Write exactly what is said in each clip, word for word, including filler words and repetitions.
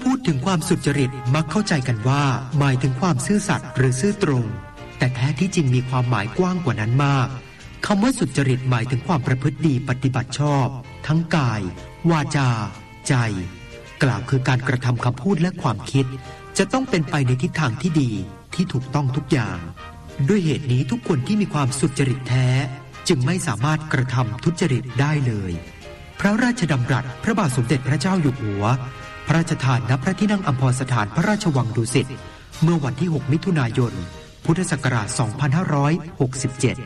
พูดถึงความสุจริตมักเข้าใจกันว่าหมายถึงความซื่อสัตย์หรือซื่อตรงแต่แท้ที่จริงมีความหมายกว้างกว่านั้นมากคำว่าสุจริตหมายถึงความประพฤติดีปฏิบัติชอบทั้งกายวาจาใจกล่าวคือการกระทำคำพูดและความคิดจะต้องเป็นไปในทิศทางที่ดีที่ถูกต้องทุกอย่างด้วยเหตุนี้ทุกคนที่มีความสุจริตแท้จึงไม่สามารถกระทำทุจริตได้เลยพระราชดำรัสพระบาทสมเด็จพระเจ้าอยู่หัวพระราชทานณพระที่นั่งอัมพรสถานพระราชวังดุสิตเมื่อวันที่หกมิถุนายนพุทธศักราชสองพันห้าร้อยหกสิบเจ็ด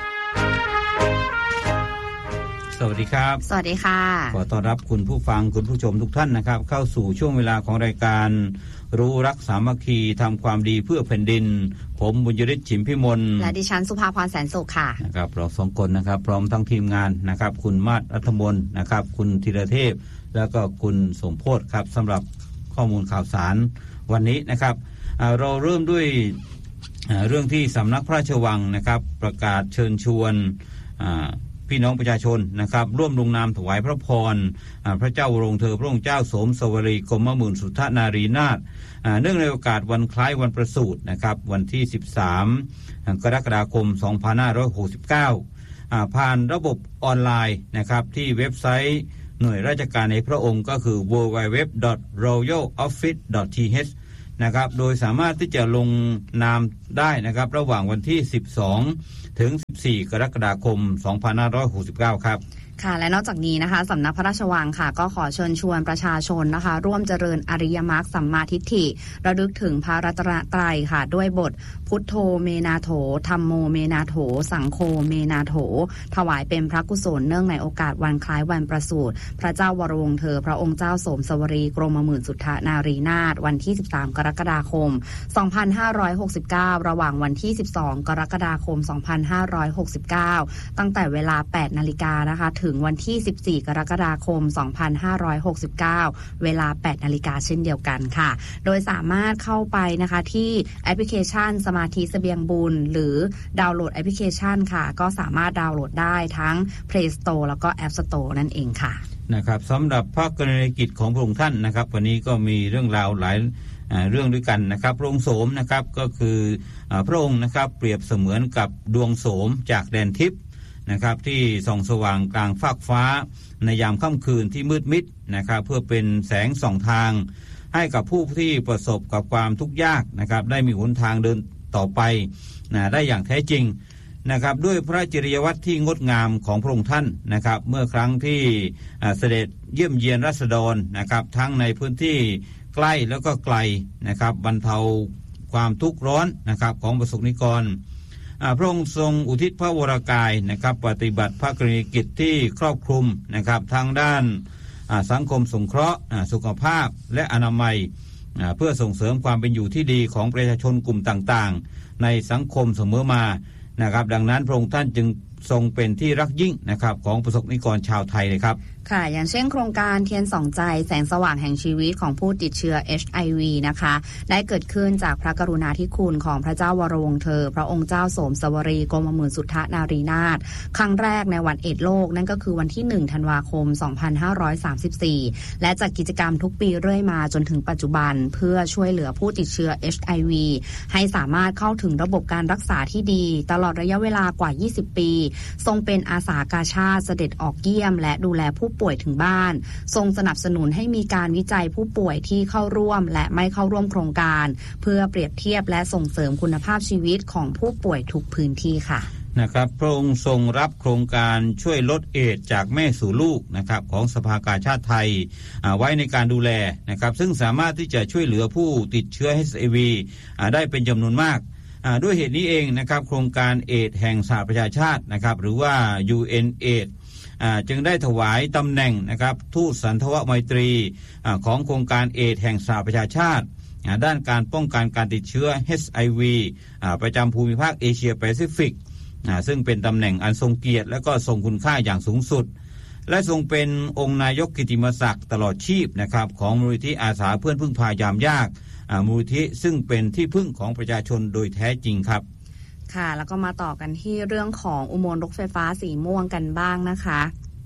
สวัสดีครับสวัสดีค่ะขอต้อนรับคุณผู้ฟังคุณผู้ชมทุกท่านนะครับเข้าสู่ช่วงเวลาของรายการรู้รักสามัคคีทำความดีเพื่อแผ่นดินผมบุญยฤทธิ์ฉิมพิมลและดิฉันสุภาพรแสนสุขค่ะนะครับเราสองคนนะครับพร้อมทั้งทีมงานนะครับคุณมาศรัฐมนนะครับคุณธีรเทพแล้วก็คุณสมโพธิ์ครับสำหรับข้อมูลข่าวสารวันนี้นะครับเราเริ่มด้วยเรื่องที่สำนักพระราชวังนะครับประกาศเชิญชวนพี่น้องประชาชนนะครับร่วมลงนามถวายพระพรพระเจ้าวรวงเธอพระองค์เจ้าโสมสวรีกรมหมื่นสุทธนารีนาถเนื่องในโอกาสวันคล้ายวันประสูตินะครับวันที่สิบสามกรกฎาคมสองพันห้าร้อยหกสิบเก้าผ่านระบบออนไลน์นะครับที่เว็บไซต์หน่วยราชการในพระองค์ก็คือ ดับเบิลยู ดับเบิลยู ดับเบิลยู ดอท รอยัล ออฟฟิศ ดอท ที เอช นะครับโดยสามารถที่จะลงนามได้นะครับระหว่างวันที่สิบสองถึงสิบสี่กรกฎาคมสองพันห้าร้อยหกสิบเก้าครับค่ะและนอกจากนี้นะคะสำนักพระราชวังค่ะก็ขอเชิญชวนประชาชนนะคะร่วมเจริญอริยมรรคสัมมาทิฏฐิระลึกถึงพระรัตนตรัยค่ะด้วยบทพุทโธเมนาโถธัมโมเมนาโถสังโฆเมนาโถถวายเป็นพระกุศลเนื่องในโอกาสวันคล้ายวันประสูติพระเจ้าวรวงเธอพระองค์เจ้าโสมสวรีกรมหมื่นสุทธนารีนาถวันที่สิบสามกรกฎาคมสองพันห้าร้อยหกสิบเก้าระหว่างวันที่สิบสองกรกฎาคมสองพันห้าร้อยหกสิบเก้าตั้งแต่เวลา แปดนาฬิกานะคะถึงวันที่สิบสี่กรกฎาคมสองพันห้าร้อยหกสิบเก้าเวลา แปดนาฬิกาเช่นเดียวกันค่ะโดยสามารถเข้าไปนะคะที่แอปพลิเคชันสมาธิเสบียงบุญหรือดาวน์โหลดแอปพลิเคชันค่ะก็สามารถดาวน์โหลดได้ทั้ง Play Store แล้วก็ App Store นั่นเองค่ะนะครับสำหรับพระกรณียกิจของพระองค์ท่านนะครับวันนี้ก็มีเรื่องราวหลายเรื่องด้วยกันนะครับพระองค์โสมนะครับก็คือพระองค์นะครับเปรียบเสมือนกับดวงโสมจากแดนทิพย์นะครับที่ส่องสว่างกลางฟากฟ้าในยามค่ำคืนที่มืดมิดนะครับเพื่อเป็นแสงส่องทางให้กับผู้ที่ประสบกับความทุกข์ยากนะครับได้มีหนทางเดินต่อไปนะได้อย่างแท้จริงนะครับด้วยพระจริยวัตรที่งดงามของพระองค์ท่านนะครับเมื่อครั้งที่เสด็จเยี่ยมเยียนราษฎรนะครับทั้งในพื้นที่ใกล้แล้วก็ไกลนะครับบรรเทาความทุกข์ร้อนนะครับของประสบนิกรพระองค์ทรงอุทิศพระวรกายนะครับปฏิบัติพระกรณียกิจที่ครอบคลุมนะครับทางด้านสังคมสงเคราะห์สุขภาพและอนามัยเพื่อส่งเสริมความเป็นอยู่ที่ดีของประชาชนกลุ่มต่างๆในสังคมเสมอมานะครับดังนั้นพระองค์ท่านจึงทรงเป็นที่รักยิ่งนะครับของประสบนิกรชาวไทยเลยครับค่ะอย่างเช่นโครงการเทียนส่องใจแสงสว่างแห่งชีวิตของผู้ติดเชื้อ เอช ไอ วี นะคะได้เกิดขึ้นจากพระกรุณาธิคุณของพระเจ้าวรวงเธอพระองค์เจ้าโสมสวรีกรมหมื่นสุทธนารีนาถครั้งแรกในวันเอดส์โลกนั่นก็คือวันที่หนึ่งธันวาคมสองพันห้าร้อยสามสิบสี่และจัดกิจกรรมทุกปีเรื่อยมาจนถึงปัจจุบันเพื่อช่วยเหลือผู้ติดเชื้อ เอช ไอ วี ให้สามารถเข้าถึงระบบการรักษาที่ดีตลอดระยะเวลากว่ายี่สิบปีทรงเป็นอาสากาชาดเสด็จออกเยี่ยมและดูแลผู้ป่วยถึงบ้านทรงสนับสนุนให้มีการวิจัยผู้ป่วยที่เข้าร่วมและไม่เข้าร่วมโครงการเพื่อเปรียบเทียบและส่งเสริมคุณภาพชีวิตของผู้ป่วยทุกพื้นที่ค่ะนะครับพระองค์ทรงรับโครงการช่วยลดเอดส์จากแม่สู่ลูกนะครับของสภากาชาดไทยไว้ในการดูแลนะครับซึ่งสามารถที่จะช่วยเหลือผู้ติดเชื้อ เอช ไอ วี ได้เป็นจำนวนมากด้วยเหตุนี้เองนะครับโครงการเอดส์แห่งสหประชาชาตินะครับหรือว่า ยู เอ็น เอดส์จึงได้ถวายตำแหน่งนะครับทูตสันทวไมตรีของโครงการเอดส์แห่งสหประชาชาติด้านการป้องกันการติดเชื้อ เอช ไอ วี ประจำภูมิภาคเอเชียแปซิฟิกซึ่งเป็นตำแหน่งอันทรงเกียรติและก็ทรงคุณค่าอย่างสูงสุดและทรงเป็นองค์นายกกิตติมศักดิ์ตลอดชีพนะครับของมูลนิธิอาสาเพื่อนพึ่งพายามยากมูลนิธิซึ่งเป็นที่พึ่งของประชาชนโดยแท้จริงครับค่ะแล้วก็มาต่อกันที่เรื่องของอุโมงค์รถไฟฟ้าสีม่วงกันบ้างนะคะ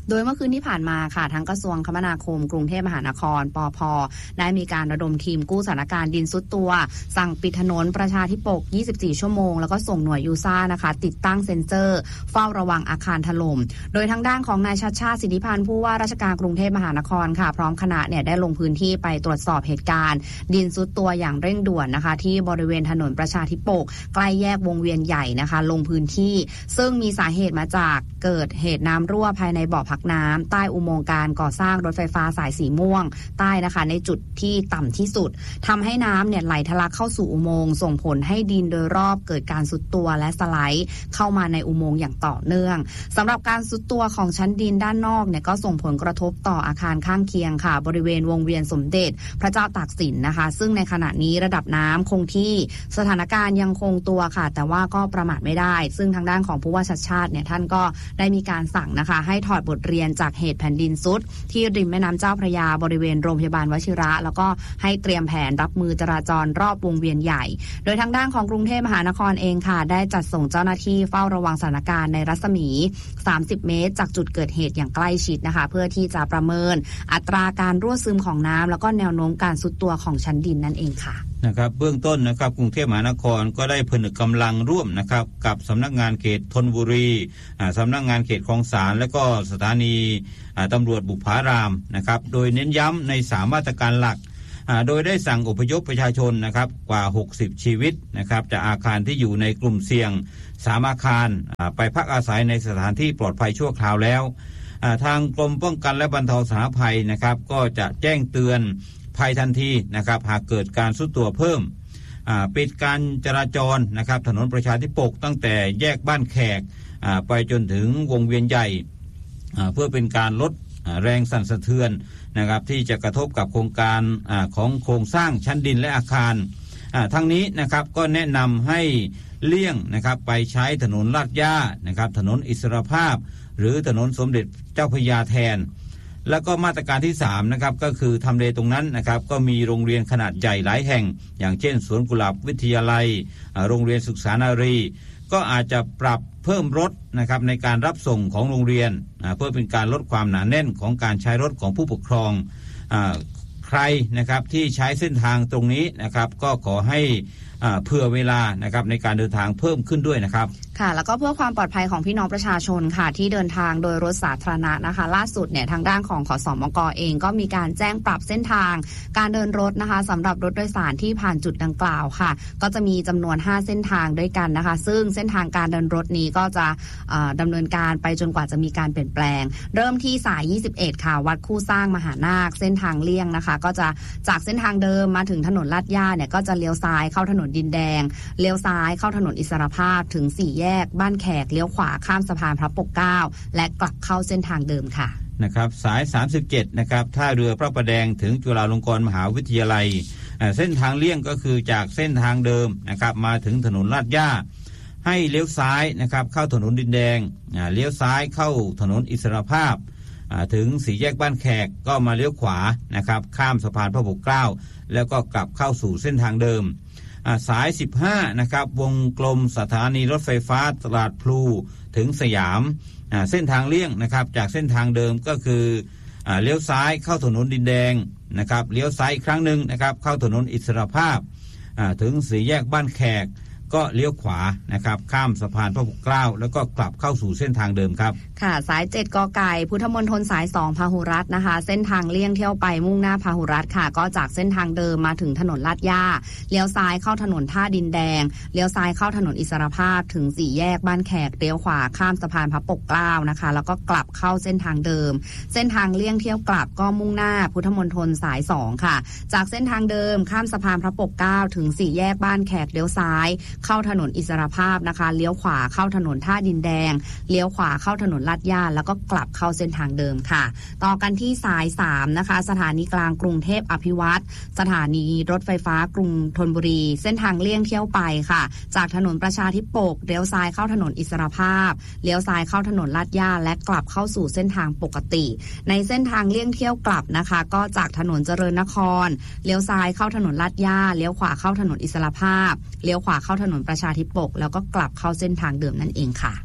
โดยเมื่อคืนที่ผ่านมาค่ะทั้งกระทรวงคมนาคมกรุงเทพมหานครปภ.ได้มีการระดมทีมกู้สถานการณ์ดินซุดตัวสั่งปิดถนนประชาธิปกยี่สิบสี่ชั่วโมงแล้วก็ส่งหน่วยยูซ่านะคะติดตั้งเซ็นเซอร์เฝ้าระวังอาคารถล่มโดยทางด้านของนายชัชชาติสิทธิพันธ์ผู้ว่าราชการกรุงเทพมหานครค่ะพร้อมคณะเนี่ยได้ลงพื้นที่ไปตรวจสอบเหตุการณ์ดินซุดตัวอย่างเร่งด่วนนะคะที่บริเวณถนนประชาธิปกใกล้แยกวงเวียนใหญ่นะคะลงพื้นที่ซึ่งมีสาเหตุมาจากเกิดเหตุน้ำรั่วภายในบ่อพักน้ำใต้อุโมงค์การก่อสร้างรถไฟฟ้าสายสีม่วงใต้นะคะในจุดที่ต่ำที่สุดทำให้น้ำเนี่ยไหลทะลักเข้าสู่อุโมงค์ส่งผลให้ดินโดยรอบเกิดการซุดตัวและสไลด์เข้ามาในอุโมงค์อย่างต่อเนื่องสำหรับการซุดตัวของชั้นดินด้านนอกเนี่ยก็ส่งผลกระทบต่ออาคารข้างเคียงค่ะบริเวณวงเวียนสมเด็จพระเจ้าตากสินนะคะซึ่งในขณะนี้ระดับน้ำคงที่สถานการณ์ยังคงตัวค่ะแต่ว่าก็ประมาทไม่ได้ซึ่งทางด้านของผู้ว่าชัชชาติเนี่ยท่านก็ได้มีการสั่งนะคะให้ถอดบทเรียนจากเหตุแผ่นดินซุดที่ริมแม่น้ำเจ้าพระยาบริเวณโรงพยาบาลวชิระแล้วก็ให้เตรียมแผนรับมือจราจรรอบวงเวียนใหญ่โดยทางด้านของกรุงเทพมหานครเองค่ะได้จัดส่งเจ้าหน้าที่เฝ้าระวังสถานการณ์ในรัศมีสามสิบเมตรจากจุดเกิดเหตุอย่างใกล้ชิดนะคะเพื่อที่จะประเมินอัตราการรั่วซึมของน้ำแล้วก็แนวโน้มการซุดตัวของชั้นดินนั่นเองค่ะนะครับเบื้องต้นนะครับกรุงเทพมหานครก็ได้ผนึกกำลังร่วมนะครับกับสำนักงานเขตธนบุรีสำนักงานเขตคลองสานและก็สถานีตำรวจบุพารามนะครับโดยเน้นย้ำในสามมาตรการหลักโดยได้สั่งอพยพประชาชนนะครับกว่าหกสิบชีวิตนะครับจากอาคารที่อยู่ในกลุ่มเสี่ยงสามอาคารไปพักอาศัยในสถานที่ปลอดภัยชั่วคราวแล้วทางกรมป้องกันและบรรเทาสาธารณภัยนะครับก็จะแจ้งเตือนภัยทันทีนะครับหากเกิดการทรุดตัวเพิ่มปิดการจราจรนะครับถนนประชาธิปกตั้งแต่แยกบ้านแขกไปจนถึงวงเวียนใหญ่เพื่อเป็นการลดแรงสั่นสะเทือนนะครับที่จะกระทบกับโครงการอของโครงสร้างชั้นดินและอาคารทั้งนี้นะครับก็แนะนำให้เลี่ยงนะครับไปใช้ถนนลาดย่านะครับถนนอิสรภาพหรือถนนสมเด็จเจ้าพระยาแทนแล้วก็มาตรการที่สามนะครับก็คือทำเลตรงนั้นนะครับก็มีโรงเรียนขนาดใหญ่หลายแห่งอย่างเช่นสวนกุหลาบวิทยาลัยโรงเรียนศึกษานารีก็อาจจะปรับเพิ่มรถนะครับในการรับส่งของโรงเรียนเพื่อเป็นการลดความหนาแน่นของการใช้รถของผู้ปกครองใครนะครับที่ใช้เส้นทางตรงนี้นะครับก็ขอให้เผื่อเวลานะครับในการเดินทางเพิ่มขึ้นด้วยนะครับค่ะแล้วก็เพื่อความปลอดภัยของพี่น้องประชาชนค่ะที่เดินทางโดยรถสาธารณะนะคะล่าสุดเนี่ยทางด้านของขสมกเองก็มีการแจ้งปรับเส้นทางการเดินรถนะคะสำหรับรถโดยสารที่ผ่านจุดดังกล่าวค่ะก็จะมีจำนวนห้าเส้นทางด้วยกันนะคะซึ่งเส้นทางการเดินรถนี้ก็จะดำเนินการไปจนกว่าจะมีการเปลี่ยนแปลงเริ่มที่สายยี่สิบเอ็ดค่ะวัดคู่สร้างมหานาคเส้นทางเลี่ยงนะคะก็จะจากเส้นทางเดิมมาถึงถนนลาดย่าเนี่ยก็จะเลี้ยวซ้ายเข้าถนนดินแดงเลี้ยวซ้ายเข้าถนนอิสรภาพถึงสี่แยกบ้านแขกเลี้ยวขวาข้ามสะพานพระปกเกล้าและกลับเข้าเส้นทางเดิมค่ะนะครับสายสามสิบเจ็ดนะครับท่าเรือพระประแดงถึงจุฬาลงกรณ์มหาวิทยาลัยเส้นทางเลี่ยงก็คือจากเส้นทางเดิมนะครับมาถึงถนนลาดย่าให้เลี้ยวซ้ายนะครับเข้าถนนดินแดงเลี้ยวซ้ายเข้าถนนอิสรภาพถึงสี่แยกบ้านแขกก็มาเลี้ยวขวานะครับข้ามสะพานพระปกเกล้าแล้วก็กลับเข้าสู่เส้นทางเดิมสายสิบห้านะครับวงกลมสถานีรถไฟฟ้าตลาดพลูถึงสยามเส้นทางเลี่ยงนะครับจากเส้นทางเดิมก็คือเลี้ยวซ้ายเข้าถนนดินแดงนะครับเลี้ยวซ้ายอีกครั้งหนึ่งนะครับเข้าถนนอิสรภาพถึงสี่แยกบ้านแขกก็เลี้ยวขวานะครับข้ามสะพานพระปกเกล้าแล้วก็กลับเข้าสู่เส้นทางเดิมครับค่ะสายเจ็ดกไก่พุทธมณฑลสายสองพหุรัตน์นะคะเส้นทางเลี่ยงเที่ยวไปมุ่งหน้าพหุรัตน์ค่ะก็จากเส้นทางเดิมมาถึงถนนลาดย่าเลี้ยวซ้ายเข้าถนนท่าดินแดงเลี้ยวซ้ายเข้าถนนอิสรภาพถึงสี่แยกบ้านแขกเลี้ยวขวาข้ามสะพานพระปกเกล้านะคะแล้วก็กลับเข้าเส้นทางเดิมเส้นทางเลี่ยงเที่ยวกลับก็มุ่งหน้าพุทธมณฑลสายสองค่ะจากเส้นทางเดิมข้ามสะพานพระปกเกล้าถึงสี่แยกบ้านแขกเลี้ยวซ้ายเข้าถนนอิสรภาพนะคะเลี้ยวขวาเข้าถนนท่าดินแดงเลี้ยวขวาเข้าถนนลาดย่าแล้วก็กลับเข้าเส้นทางเดิมค่ะต่อกันที่สายสามนะคะสถานีกลางกรุงเทพอภิวัตรสถานีรถไฟฟ้ากรุงธนบุรีเส้นทางเลี่ยงเที่ยวไปค่ะจากถนนประชาธิปกเลี้ยวซ้ายเข้าถนนอิสรภาพเลี้ยวซ้ายเข้าถนนลาดย่าและกลับเข้าสู่เส้นทางปกติในเส้นทางเลี่ยงเที่ยวกลับนะคะก็จากถนนเจริญนครเลี้ยวซ้ายเข้าถนนลาดย่าเลี้ยวขวาเข้าถนนอิสรภาพเลี้ยวขวาเข้าถนนประชาธิปกแล้วก็กลับเข้าเส้นทางเดิมนั่นเองค่ะ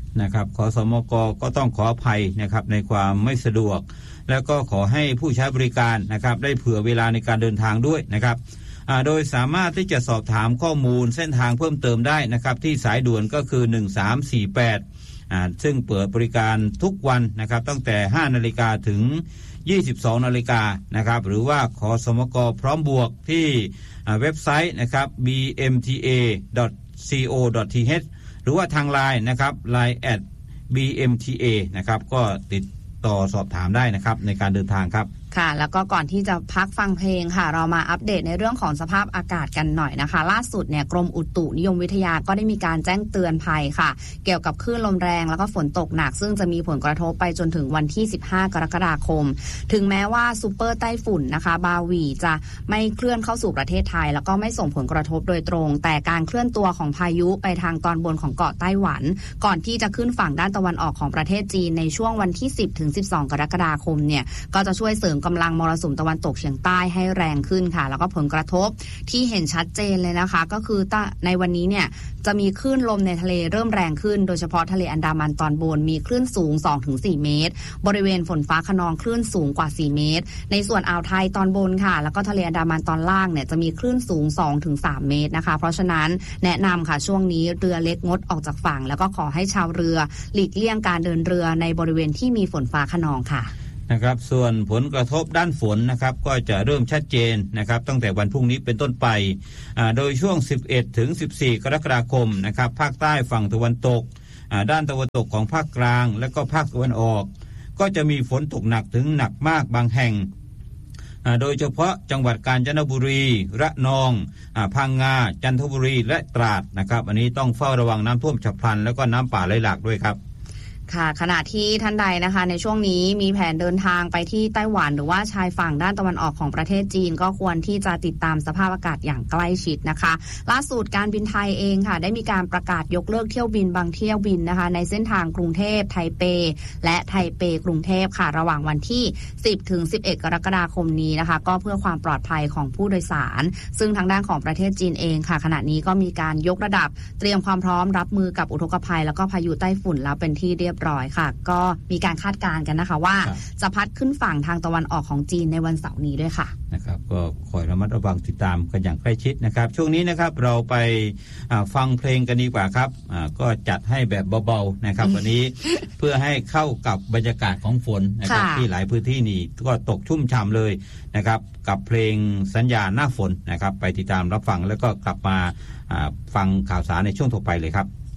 นะครับขสมกก็ต้องขออภัยนะครับในความไม่สะดวกแล้วก็ขอให้ผู้ใช้บริการนะครับได้เผื่อเวลาในการเดินทางด้วยนะครับโดยสามารถที่จะสอบถามข้อมูลเส้นทางเพิ่มเติมได้นะครับที่สายด่วนก็คือหนึ่งสามสี่แปดอ่าซึ่งเปิดบริการทุกวันนะครับตั้งแต่ ห้านาฬิกา ถึง ยี่สิบสองนาฬิกา นะครับหรือว่าขสมกพร้อมบวกที่เว็บไซต์นะครับ บี เอ็ม ที เอ ดอท ซี โอ ดอท ที เอช หรือว่าทาง ไลน์ นะครับ ไลน์ แอท บี เอ็ม ที เอ นะครับก็ติดต่อสอบถามได้นะครับในการเดินทางครับค่ะแล้วก็ก่อนที่จะพักฟังเพลงค่ะเรามาอัปเดตในเรื่องของสภาพอากาศกันหน่อยนะคะล่าสุดเนี่ยกรมอุตุนิยมวิทยาก็ได้มีการแจ้งเตือนภัยค่ะเกี่ยวกับคลื่นลมแรงแล้วก็ฝนตกหนักซึ่งจะมีผลกระทบไปจนถึงวันที่สิบห้ากรกฎาคมถึงแม้ว่าซูเปอร์ไต้ฝุ่นนะคะบาวีจะไม่เคลื่อนเข้าสู่ประเทศไทยแล้วก็ไม่ส่งผลกระทบโดยตรงแต่การเคลื่อนตัวของพายุไปทางตอนบนของเกาะไต้หวันก่อนที่จะขึ้นฝั่งด้านตะวันออกของประเทศจีนในช่วงวันที่สิบถึงสิบสองกรกฎาคมเนี่ยก็จะช่วยเสริมกำลังมรสุมตะวันตกเฉียงใต้ให้แรงขึ้นค่ะแล้วก็ผลกระทบที่เห็นชัดเจนเลยนะคะก็คือในวันนี้เนี่ยจะมีคลื่นลมในทะเลเริ่มแรงขึ้นโดยเฉพาะทะเลอันดามันตอนบนมีคลื่นสูง สองถึงสี่ เมตรบริเวณฝนฟ้าคะนองคลื่นสูงกว่าสี่เมตรในส่วนอ่าวไทยตอนบนค่ะแล้วก็ทะเลอันดามันตอนล่างเนี่ยจะมีคลื่นสูง สองถึงสาม เมตรนะคะเพราะฉะนั้นแนะนำค่ะช่วงนี้เรือเล็กงดออกจากฝั่งแล้วก็ขอให้ชาวเรือหลีกเลี่ยงการเดินเรือในบริเวณที่มีฝนฟ้าคะนองค่ะนะครับส่วนผลกระทบด้านฝนนะครับก็จะเริ่มชัดเจนนะครับตั้งแต่วันพรุ่งนี้เป็นต้นไปโดยช่วงสิบเอ็ดถึงสิบสี่กรกฎาคมนะครับภาคใต้ฝั่งตะวันตกด้านตะวันตกของภาคกลางและก็ภาคตะวันออกก็จะมีฝนตกหนักถึงหนักมากบางแห่งโดยเฉพาะจังหวัดกาญจนบุรีระนองพังงาจันทบุรีและตราดนะครับอันนี้ต้องเฝ้าระวังน้ำท่วมฉับพลันแล้วก็น้ำป่าไหลหลากด้วยครับค่ะขณะที่ท่านใดนะคะในช่วงนี้มีแผนเดินทางไปที่ไต้หวันหรือว่าชายฝั่งด้านตะวันออกของประเทศจีนก็ควรที่จะติดตามสภาพอากาศอย่างใกล้ชิดนะคะล่าสุดการบินไทยเองค่ะได้มีการประกาศยกเลิกเที่ยวบินบางเที่ยวบินนะคะในเส้นทางกรุงเทพไทเปและไทเปกรุงเทพค่ะระหว่างวันที่สิบถึงสิบเอ็ดกรกฎาคมนี้นะคะก็เพื่อความปลอดภัยของผู้โดยสารซึ่งทางด้านของประเทศจีนเองค่ะขณะนี้ก็มีการยกระดับเตรียมความพร้อมรับมือกับอุทกภัยแล้วก็พายุไต้ฝุ่นแล้วเป็นที่เรียบร้อยค่ะก็มีการคาดการณ์กันนะคะว่าจะพัดขึ้นฝั่งทางตะวันออกของจีนในวันเสาร์นี้ด้วยค่ะนะครับก็คอยระมัดระวังติดตามกันอย่างใกล้ชิดนะครับช่วงนี้นะครับเราไปฟังเพลงกันดีกว่าครับก็จัดให้แบบเบาๆนะครับ วันนี้เพื่อให้เข้ากับบรรยากาศของฝนนะครับที่หลายพื้นที่นี่ก็ตกชุ่มฉ่ำเลยนะครับกับเพลงสัญญาหน้าฝนนะครับไปติดตามรับฟังแล้วก็กลับมาฟังข่าวสารในช่วงต่อไปเลยครับ